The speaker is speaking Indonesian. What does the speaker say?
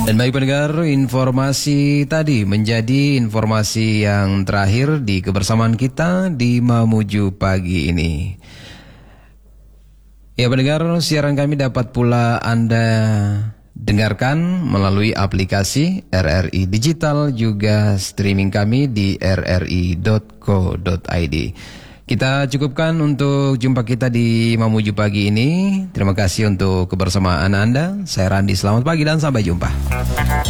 Dan baik pendengar, informasi tadi menjadi informasi yang terakhir di kebersamaan kita di Mamuju pagi ini. Ya pendengar, siaran kami dapat pula Anda dengarkan melalui aplikasi RRI Digital, juga streaming kami di rri.co.id. Kita cukupkan untuk jumpa kita di Mamuju pagi ini. Terima kasih untuk kebersamaan Anda. Saya Randi, selamat pagi dan sampai jumpa.